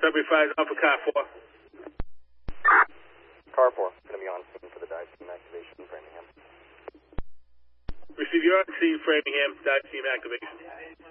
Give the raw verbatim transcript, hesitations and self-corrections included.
Sudbury five, Alpha Car four. Car four, going to be on scene for the dive team activation in Framingham. Receive your on scene, Framingham, dive team activation.